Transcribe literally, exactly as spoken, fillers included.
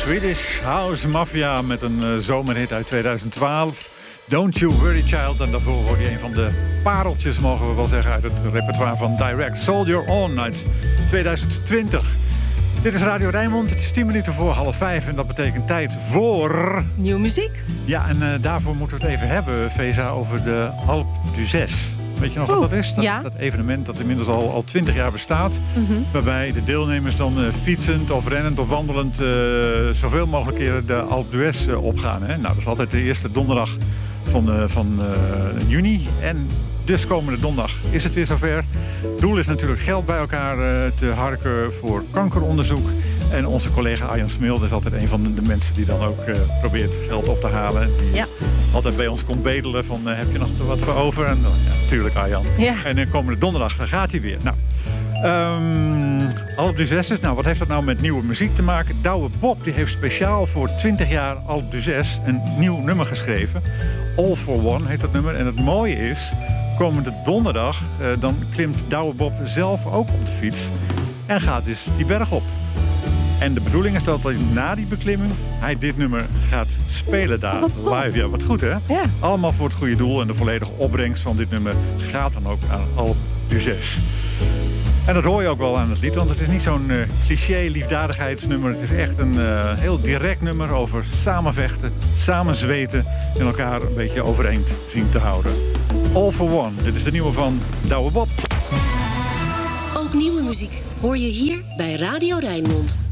Swedish House Mafia met een uh, zomerhit uit tweeduizend twaalf. Don't You Worry Child. En daarvoor hoorde je een van de pareltjes, mogen we wel zeggen, uit het repertoire van Direct. Soldier On uit tweeduizend twintig. Dit is Radio Rijnmond. Het is tien minuten voor half vijf. En dat betekent tijd voor... Nieuwe muziek. Ja, en uh, daarvoor moeten we het even hebben, Feza, over de Alpe d'Huez. Weet je nog Oeh, wat dat is? Dat, ja. dat evenement dat inmiddels al, al twintig jaar bestaat. Mm-hmm. Waarbij de deelnemers dan uh, fietsend of rennend of wandelend uh, zoveel mogelijk keren de Alpe d'Huez uh, opgaan. Hè? Nou, dat is altijd de eerste donderdag van, uh, van uh, juni. En dus komende donderdag is het weer zover. Het doel is natuurlijk geld bij elkaar uh, te harken voor kankeronderzoek. En onze collega Arjan Smilde is altijd een van de, de mensen die dan ook uh, probeert geld op te halen. Die ja. altijd bij ons komt bedelen van uh, heb je nog wat voor over? En dan, ja, natuurlijk Arjan. Ja. En uh, komende donderdag dan gaat hij weer. Nou, um, Alpe d'Huez, nou wat heeft dat nou met nieuwe muziek te maken? Douwe Bob die heeft speciaal voor twintig jaar Alpe d'Huez een nieuw nummer geschreven. All for One heet dat nummer. En het mooie is, komende donderdag uh, dan klimt Douwe Bob zelf ook op de fiets. En gaat dus die berg op. En de bedoeling is dat na die beklimming hij dit nummer gaat spelen daar live. Ja, wat goed hè? Ja. Allemaal voor het goede doel. En de volledige opbrengst van dit nummer gaat dan ook aan Alpe d'Huez. En dat hoor je ook wel aan het lied, want het is niet zo'n uh, cliché liefdadigheidsnummer. Het is echt een uh, heel direct nummer over samenvechten, samen zweten en elkaar een beetje overeind zien te houden. All for One, dit is de nieuwe van Douwe Bob. Ook nieuwe muziek hoor je hier bij Radio Rijnmond.